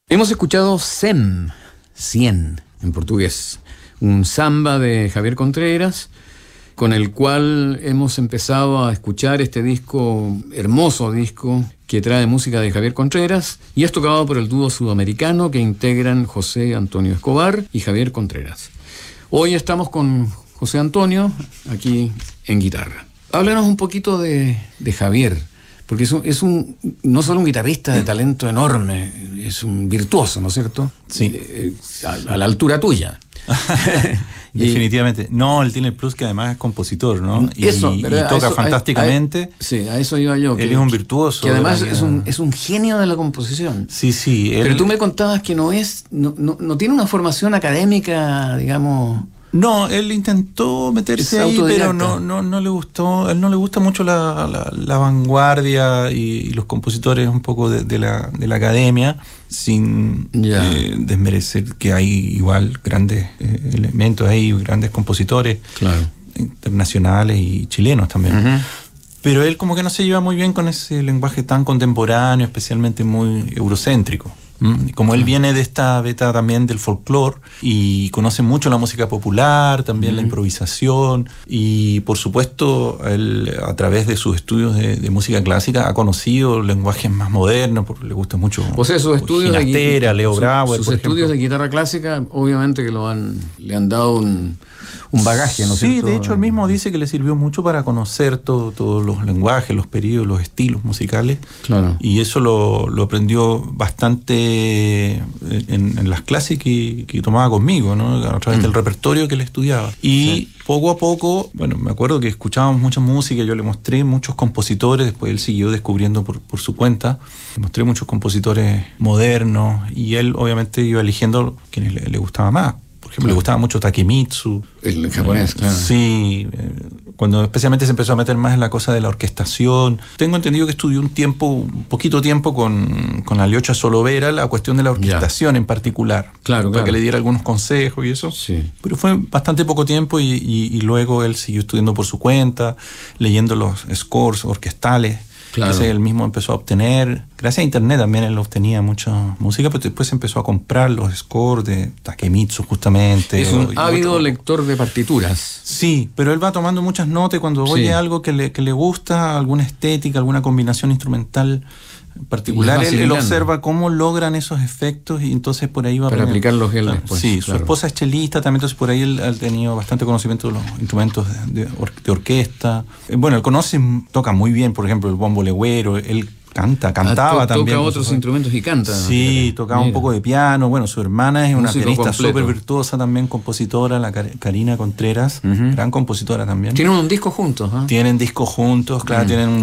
Hemos escuchado Cem, 100 en portugués, un samba de Javier Contreras, con el cual hemos empezado a escuchar este disco, hermoso disco, que trae música de Javier Contreras y es tocado por el dúo sudamericano que integran José Antonio Escobar y Javier Contreras. Hoy estamos con José Antonio, aquí en guitarra. Háblanos un poquito de Javier, porque es no solo un guitarrista de talento enorme, es un virtuoso, ¿no es cierto? Sí. A la altura tuya. Definitivamente. No, él tiene el plus que además es compositor, ¿no? Y toca eso, fantásticamente. Sí, a eso iba yo. Él es un virtuoso. Que además es un genio de la composición. Sí. Pero tú me contabas que no tiene una formación académica, digamos. No, él intentó meterse ahí, pero no le gustó. A él no le gusta mucho la vanguardia y los compositores un poco de la academia, sin desmerecer que hay igual grandes elementos, hay grandes compositores, claro, internacionales y chilenos también. Uh-huh. Pero él como que no se lleva muy bien con ese lenguaje tan contemporáneo, especialmente muy eurocéntrico. Como él viene de esta beta también del folclore y conoce mucho la música popular, también la improvisación, y por supuesto él a través de sus estudios de música clásica ha conocido lenguajes más modernos, porque le gusta mucho. O sea, sus estudios Ginastera, Leo Brauer, sus estudios de guitarra clásica obviamente que le han dado un bagaje, ¿no es cierto? Sí, de hecho él mismo dice que le sirvió mucho para conocer todos los lenguajes, los periodos, los estilos musicales. Claro. Y eso lo aprendió bastante en las clases que tomaba conmigo, ¿no? A través del repertorio que él estudiaba. Y poco a poco, bueno, me acuerdo que escuchábamos mucha música, yo le mostré muchos compositores, después él siguió descubriendo por su cuenta, le mostré muchos compositores modernos y él obviamente iba eligiendo quienes le gustaba más. Por ejemplo, le gustaba mucho Takemitsu. El japonés, claro. Sí, cuando especialmente se empezó a meter más en la cosa de la orquestación. Tengo entendido que estudió un poquito tiempo con Alyosha Solovera la cuestión de la orquestación en particular. Claro. Para que le diera algunos consejos y eso. Sí. Pero fue bastante poco tiempo y luego él siguió estudiando por su cuenta, leyendo los scores orquestales. Claro. Ese él mismo empezó a obtener. Gracias a internet también él obtenía mucha música, pero después empezó a comprar los scores de Takemitsu justamente. Es un ávido lector de partituras. Sí, pero él va tomando muchas notas cuando oye algo que le gusta, alguna estética, alguna combinación instrumental particular, él observa cómo logran esos efectos y entonces por ahí va para aplicarlos él después. Sí, su esposa es chelista también, entonces por ahí él ha tenido bastante conocimiento de los instrumentos de orquesta. Bueno, él toca muy bien, por ejemplo, el bombo legüero, él cantaba también. Toca otros instrumentos y canta. Sí, tocaba un poco de piano. Bueno, su hermana es una pianista súper virtuosa también, compositora, la Karina Contreras, gran compositora también. Tienen un disco juntos, ¿eh? Tienen discos juntos, claro, tienen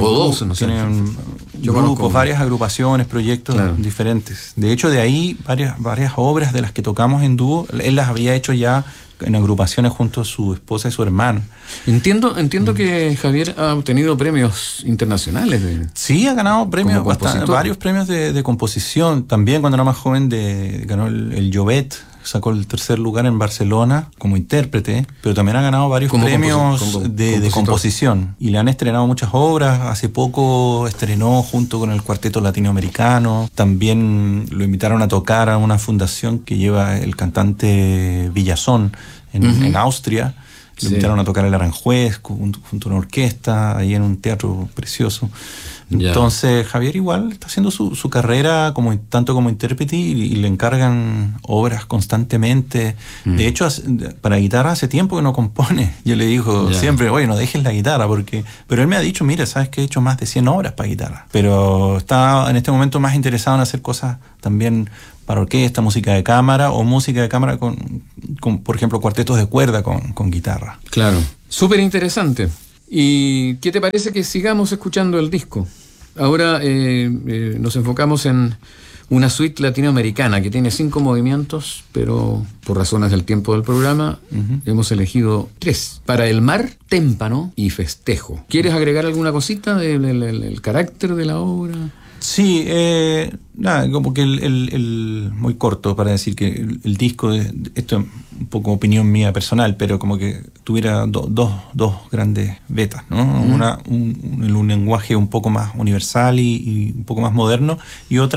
grupos, varias agrupaciones, proyectos diferentes. De hecho, de ahí varias obras de las que tocamos en dúo, él las había hecho ya en agrupaciones junto a su esposa y su hermano. Entiendo que Javier ha obtenido premios internacionales. Sí, ha ganado premios, varios premios de composición. También cuando era más joven ganó el Llobet, sacó el 3er lugar en Barcelona como intérprete, pero también ha ganado varios premios de composición. Y le han estrenado muchas obras. Hace poco estrenó junto con el Cuarteto Latinoamericano. También lo invitaron a tocar a una fundación que lleva el cantante Villazón en Austria. Lo invitaron a tocar el Aranjuez junto a una orquesta, ahí en un teatro precioso. Entonces Javier igual está haciendo su carrera tanto como intérprete y le encargan obras constantemente. De hecho, para guitarra hace tiempo que no compone. Yo le digo siempre, oye, no dejes la guitarra, pero él me ha dicho, mira, sabes que he hecho más de 100 obras para guitarra, pero está en este momento más interesado en hacer cosas también para orquesta, música de cámara o música de cámara con por ejemplo, cuartetos de cuerda con guitarra. Claro, súper interesante. ¿Y qué te parece que sigamos escuchando el disco? Ahora nos enfocamos en una suite latinoamericana que tiene 5 movimientos, pero por razones del tiempo del programa hemos elegido 3. Para el mar, témpano y festejo. ¿Quieres agregar alguna cosita del carácter de la obra? Sí, nada, como que muy corto para decir que el disco, esto es un poco opinión mía personal, pero como que tuviera dos grandes vetas, ¿no? Un lenguaje un poco más universal y un poco más moderno, y otra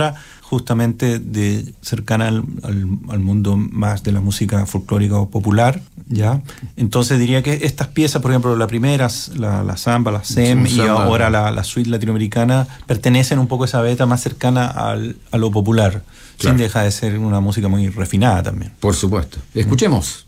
justamente de cercana al mundo más de la música folclórica o popular, ¿ya? Entonces diría que estas piezas, por ejemplo, la primera, la samba, la SEM, y ahora la suite latinoamericana, pertenecen un poco a esa beta más cercana a lo popular, sin dejar de ser una música muy refinada también. Por supuesto. Escuchemos.